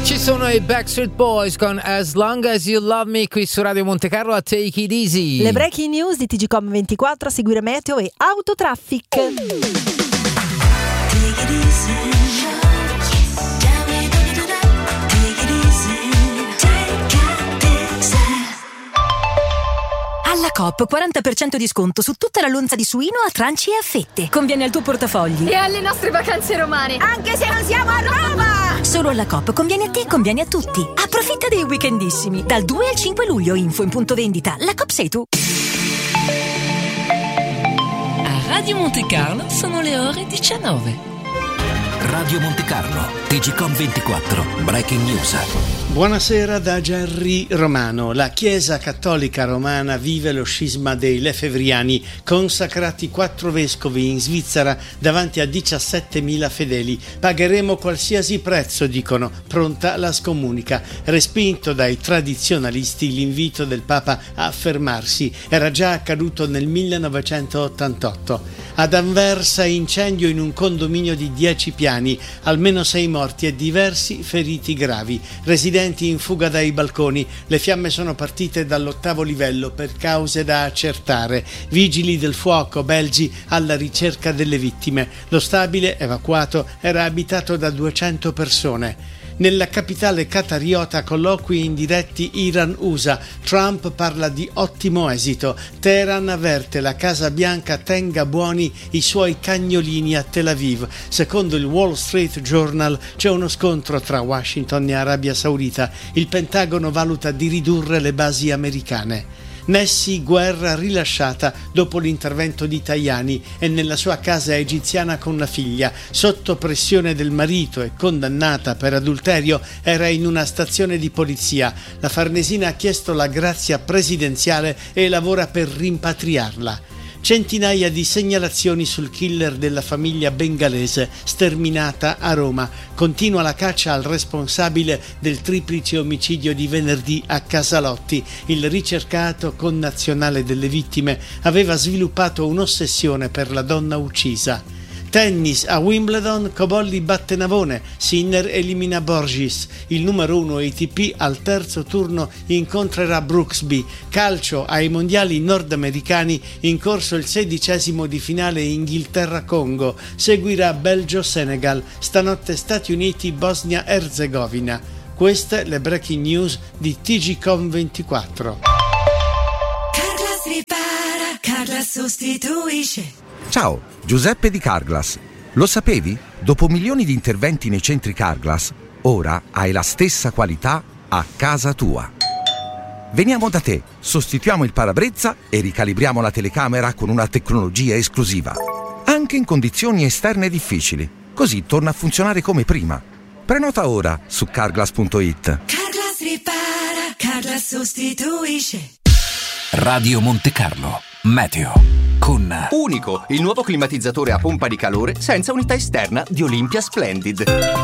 Ci sono i Backstreet Boys con As Long As You Love Me qui su Radio Monte Carlo a Take It Easy. Le breaking news di TGcom24, a seguire meteo e autotraffic. Take it easy. Alla Coop 40% di sconto su tutta la lonza di suino a tranci e a fette. Conviene al tuo portafogli e alle nostre vacanze romane, anche se non siamo a Roma. Solo alla Coop conviene a te e conviene a tutti. Approfitta dei weekendissimi dal 2 al 5 luglio. Info in punto vendita. La Coop sei tu. A Radio Monte Carlo sono le ore 19. Radio Monte Carlo, TGcom24, Breaking News. Buonasera da Gerry Romano. La Chiesa Cattolica Romana vive lo scisma dei Lefebvriani, consacrati 4 vescovi in Svizzera davanti a 17.000 fedeli. Pagheremo qualsiasi prezzo, dicono, pronta la scomunica. Respinto dai tradizionalisti l'invito del Papa a fermarsi. Era già accaduto nel 1988. Ad Anversa incendio in un condominio di 10 piani, almeno 6 morti e diversi feriti gravi. Residenti in fuga dai balconi, le fiamme sono partite dall'8° livello per cause da accertare. Vigili del fuoco belgi alla ricerca delle vittime. Lo stabile, evacuato, era abitato da 200 persone. Nella capitale qatariota colloqui indiretti Iran-USA. Trump parla di ottimo esito. Teheran avverte la Casa Bianca tenga buoni i suoi cagnolini a Tel Aviv. Secondo il Wall Street Journal c'è uno scontro tra Washington e Arabia Saudita. Il Pentagono valuta di ridurre le basi americane. Nessi Guerra rilasciata dopo l'intervento di Tajani e nella sua casa egiziana con la figlia. Sotto pressione del marito e condannata per adulterio, era in una stazione di polizia. La Farnesina ha chiesto la grazia presidenziale e lavora per rimpatriarla. Centinaia di segnalazioni sul killer della famiglia bengalese sterminata a Roma. Continua la caccia al responsabile del triplice omicidio di venerdì a Casalotti. Il ricercato connazionale delle vittime aveva sviluppato un'ossessione per la donna uccisa. Tennis a Wimbledon, Cobolli batte Navone, Sinner elimina Borges, il numero 1 ATP al terzo turno incontrerà Brooksby. Calcio ai mondiali nordamericani, in corso il 16° di finale Inghilterra-Congo, seguirà Belgio-Senegal, stanotte Stati Uniti-Bosnia-Erzegovina. Queste le breaking news di TGcom24. Carglass ripara, Carglass sostituisce. Ciao, Giuseppe di Carglass. Lo sapevi? Dopo milioni di interventi nei centri Carglass, ora hai la stessa qualità a casa tua. Veniamo da te, sostituiamo il parabrezza e ricalibriamo la telecamera con una tecnologia esclusiva. Anche in condizioni esterne difficili. Così torna a funzionare come prima. Prenota ora su carglass.it. Carglass ripara, Carglass sostituisce. Radio Monte Carlo, meteo. Con Unico, il nuovo climatizzatore a pompa di calore senza unità esterna di Olympia Splendid.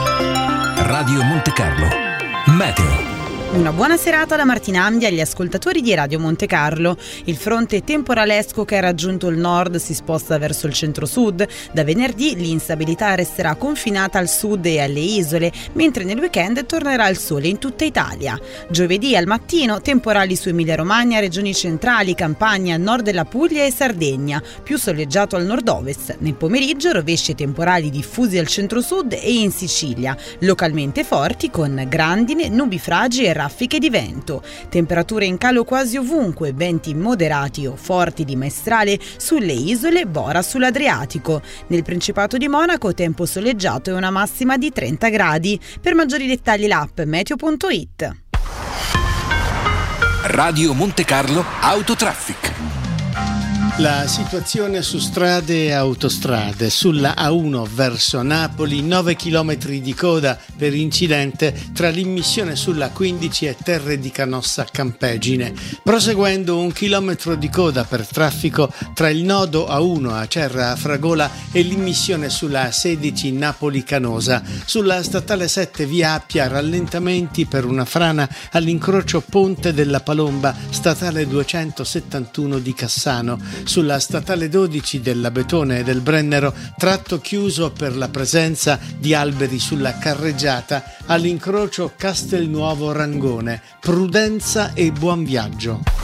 Radio Monte Carlo, meteo. Una buona serata da Martina Amdi agli ascoltatori di Radio Monte Carlo. Il fronte temporalesco che ha raggiunto il nord si sposta verso il centro-sud. Da venerdì l'instabilità resterà confinata al sud e alle isole, mentre nel weekend tornerà il sole in tutta Italia. Giovedì al mattino temporali su Emilia-Romagna, regioni centrali, Campania, nord della Puglia e Sardegna, più soleggiato al nord-ovest. Nel pomeriggio rovesci temporali diffusi al centro-sud e in Sicilia, localmente forti con grandine, nubifragi e raffiche di vento. Temperature in calo quasi ovunque, venti moderati o forti di maestrale sulle isole, Bora sull'Adriatico. Nel Principato di Monaco tempo soleggiato e una massima di 30 gradi. Per maggiori dettagli l'app meteo.it. Radio Monte Carlo Autotraffic. La situazione su strade e autostrade. Sulla A1 verso Napoli 9 km di coda per incidente tra l'immissione sulla 15 e Terre di Canossa Campegine. Proseguendo 1 chilometro di coda per traffico tra il nodo A1 Acerra a Fragola e l'immissione sulla A16 Napoli Canosa. Sulla statale 7 via Appia rallentamenti per una frana all'incrocio Ponte della Palomba, statale 271 di Cassano. sulla statale 12 dell'Abetone e del Brennero, tratto chiuso per la presenza di alberi sulla carreggiata all'incrocio Castelnuovo Rangone. Prudenza e buon viaggio.